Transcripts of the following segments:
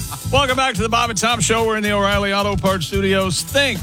Welcome back to the Bob and Tom Show. We're in the O'Reilly Auto Parts Studios. Think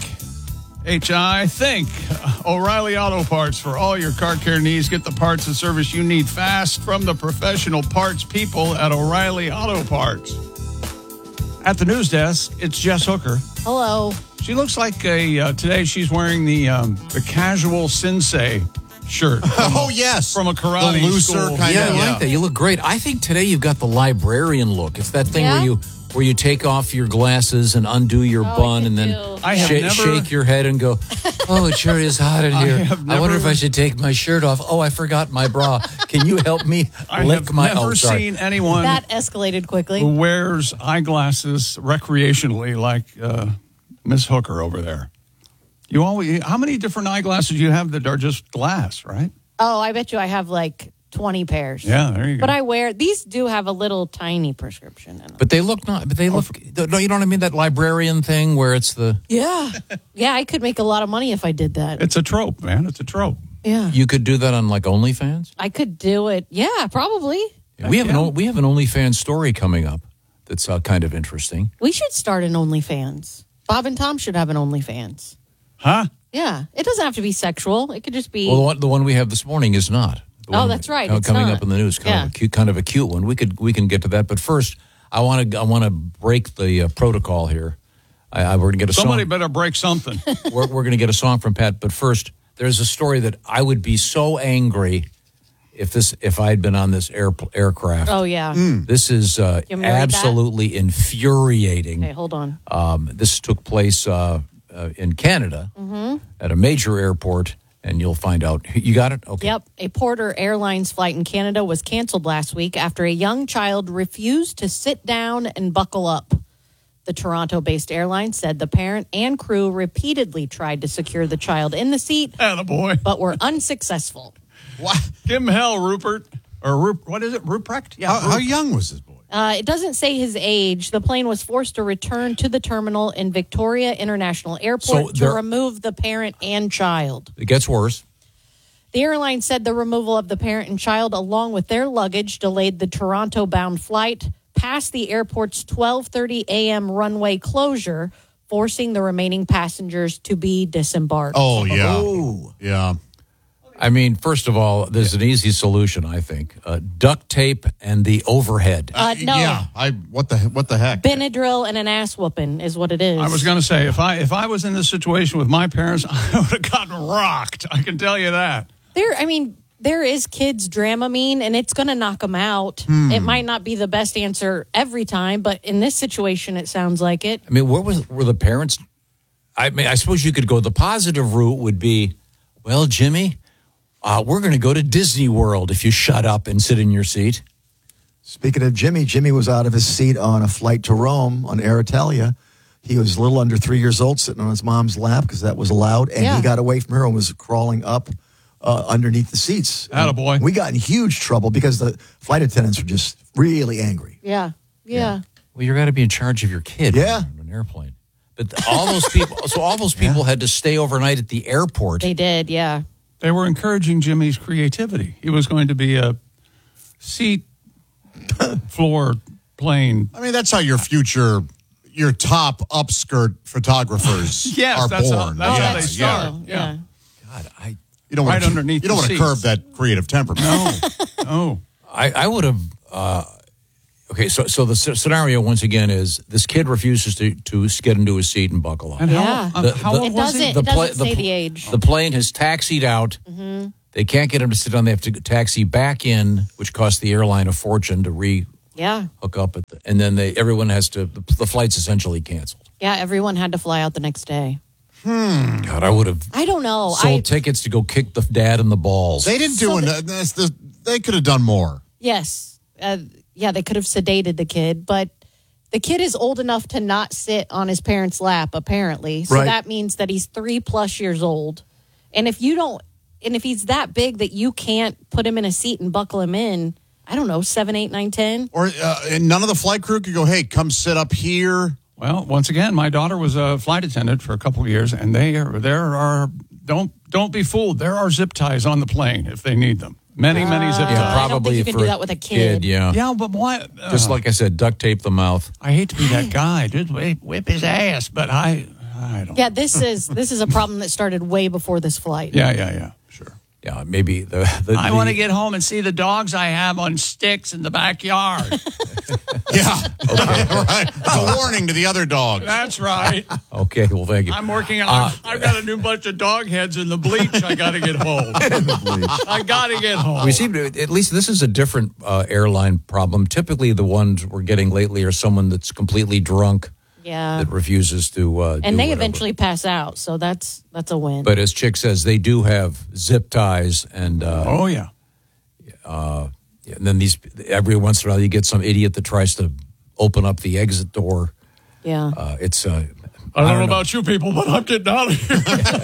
O'Reilly Auto Parts for all your car care needs. Get the parts and service you need fast from the professional parts people at O'Reilly Auto Parts. At the news desk, it's Jess Hooker. Hello. She looks like today she's wearing the casual sensei shirt. Yes. From a karate the looser school. kind Yeah, of. I like that. You look great. I think today you've got the librarian look. It's that thing where you take off your glasses and undo your bun and then shake your head and go, oh, it sure is hot in here. I wonder if I should take my shirt off. Oh, I forgot my bra. Can you help me lick my... I have never seen anyone that escalated quickly who wears eyeglasses recreationally like Miss Hooker over there. How many different eyeglasses do you have that are just glass, right? Oh, I bet you I have like 20 pairs. Yeah, there you go. But these do have a little tiny prescription in them. But they look not. But they look. No, you know what I mean? That librarian thing where it's the. Yeah. Yeah, I could make a lot of money if I did that. It's a trope, man. It's a trope. Yeah. You could do that on like OnlyFans. I could do it. Yeah, probably. Yeah, we have an OnlyFans story coming up that's kind of interesting. We should start an OnlyFans. Bob and Tom should have an OnlyFans. Huh? Yeah. It doesn't have to be sexual. It could just be... Well, the one we have this morning is not. That's right. It's coming not. up in the news, kind of a cute one. We can get to that, but first, I want to break the protocol here. We're going to get a Somebody song. better break something. We're going to get a song from Pat, but first, there's a story that I would be so angry if I had been on this aircraft. Oh yeah. This is absolutely infuriating. Okay, hold on. This took place in Canada at a major airport, and you'll find out. You got it? Okay. Yep. A Porter Airlines flight in Canada was canceled last week after a young child refused to sit down and buckle up. The Toronto-based airline said the parent and crew repeatedly tried to secure the child in the seat, Attaboy. but were unsuccessful. What? Give him hell, Rupert. Or what is it? Ruprecht? Yeah. How young was this boy? It doesn't say his age. The plane was forced to return to the terminal in Victoria International Airport to remove the parent and child. It gets worse. The airline said the removal of the parent and child, along with their luggage, delayed the Toronto-bound flight past the airport's 12:30 a.m. runway closure, forcing the remaining passengers to be disembarked. Oh, yeah. Yeah. I mean, first of all, there's an easy solution, I think. Duct tape and the overhead. No. Yeah. What the heck? Benadryl and an ass whooping is what it is. I was going to say, if I was in this situation with my parents, I would have gotten rocked. I can tell you that. There is kids Dramamine, and it's going to knock them out. It might not be the best answer every time, but in this situation, it sounds like it. I mean, were the parents? I mean, I suppose you could go. The positive route would be, well, Jimmy, we're going to go to Disney World if you shut up and sit in your seat. Speaking of Jimmy was out of his seat on a flight to Rome on Air Italia. He was a little under 3 years old, sitting on his mom's lap because that was allowed, and he got away from her and was crawling up underneath the seats. Attaboy. We got in huge trouble because the flight attendants were just really angry. Yeah. Well, you're got to be in charge of your kid. Yeah. On an airplane. But all those people, had to stay overnight at the airport. They did, yeah. They were encouraging Jimmy's creativity. He was going to be a seat, floor, plane. I mean, that's how your top upskirt photographers are that's born. How they Yes, start. Yeah. God, You don't Right want underneath You don't the want to seats. curb that creative temperament. No. I would have. Okay, so the scenario once again is this kid refuses to get into his seat and buckle up. And Yeah. how old was he? It doesn't say the age. The plane has taxied out. They can't get him to sit down. They have to taxi back in, which costs the airline a fortune to hook up. And then everyone has to. The flight's essentially canceled. Yeah, everyone had to fly out the next day. God, I would have. I don't know. Sold tickets to go kick the dad in the balls. They didn't do They could have done more. Yes. They could have sedated the kid, but the kid is old enough to not sit on his parents' lap, apparently. So that means that he's 3+ years old. And if he's that big that you can't put him in a seat and buckle him in, I don't know, 7, 8, 9, 10. Or and none of the flight crew could go, hey, come sit up here. Well, once again, my daughter was a flight attendant for a couple of years, and there are don't be fooled. There are zip ties on the plane if they need them. Many zip ties. Yeah, probably I don't think you can do that with a kid. Yeah. Yeah, but why? Just like I said, duct tape the mouth. I hate to be that guy. Just whip his ass, but I don't. Yeah, this is a problem that started way before this flight. Yeah. Sure. Yeah, maybe I want to get home and see the dogs I have on sticks in the backyard. Yeah. Okay. Right. It's a warning to the other dogs. That's right. Okay, well, thank you. I'm working on. I've got a new bunch of dog heads in the bleach. I got to get home. I got to get home. We seem to, at least this is a different airline problem. Typically, the ones we're getting lately are someone that's completely drunk. Yeah. That refuses to and they eventually pass out, so that's a win. But as Chick says, they do have zip ties, and and then every once in a while you get some idiot that tries to open up the exit door. Yeah, it's. I don't know about you people, but I'm getting out of here.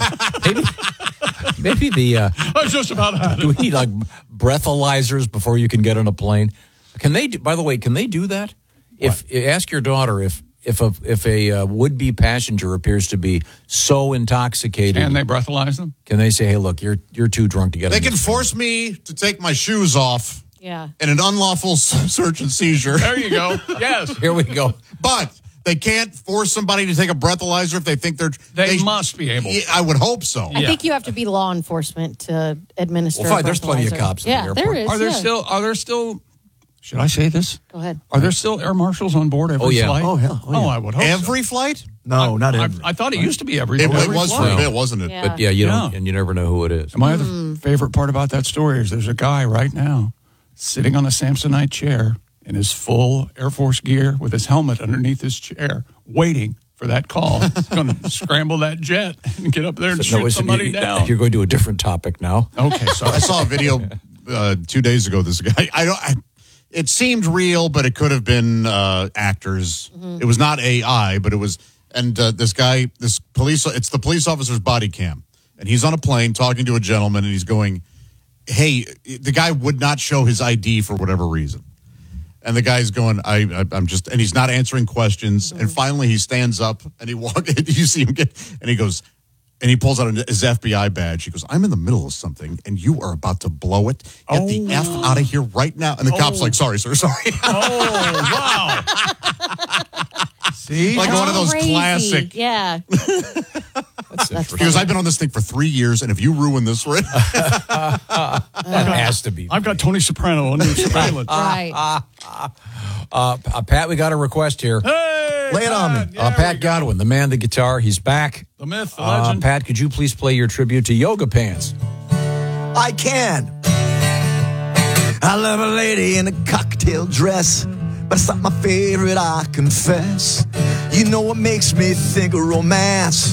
maybe the. I was just about out. Do we need like breathalyzers before you can get on a plane? Can they? By the way, can they do that? What? Ask your daughter if a would-be passenger appears to be so intoxicated, can they breathalyze them? Can they say, "Hey, look, you're too drunk to get"? They can force me to take my shoes off. Yeah. In an unlawful search and seizure. There you go. Yes. Here we go. But they can't force somebody to take a breathalyzer if they think they must be able to. I would hope so. I think you have to be law enforcement to administer. Well, fine. There's plenty of cops in the airport. There is. Are there still? Should I say this? Go ahead. Are there still air marshals on board every flight? Oh, yeah. Oh, I would hope every flight? No, not every. I thought it used to be every It flight. was for a bit, wasn't it? Yeah. But you don't, and you never know who it is. My other favorite part about that story is there's a guy right now sitting on a Samsonite chair in his full Air Force gear with his helmet underneath his chair, waiting for that call. He's going to scramble that jet and get up there and shoot somebody down. You're going to a different topic now. Okay, sorry. I saw a video 2 days ago. This guy, it seemed real, but it could have been actors. Mm-hmm. It was not AI, but it was. And it's the police officer's body cam, and he's on a plane talking to a gentleman, and he's going, "Hey," the guy would not show his ID for whatever reason. And the guy's going, I'm just, and he's not answering questions. Mm-hmm. And finally he stands up and he you see him and he goes, and he pulls out his FBI badge. He goes, "I'm in the middle of something and you are about to blow it. Get the F out of here right now." And the cop's like, "Sorry, sir, sorry." Oh, wow. See? Like one of those classic. Yeah. That's he goes, "I've been on this thing for 3 years, and if you ruin this for it." That has to be. I've got Tony Soprano on new surveillance. Right. Pat, we got a request here. Hey, lay it on me. Yeah, Pat Godwin, the man, the guitar, he's back. The myth, the legend. Pat, could you please play your tribute to Yoga Pants? I can. I love a lady in a cocktail dress, but it's not my favorite, I confess. You know what makes me think of romance?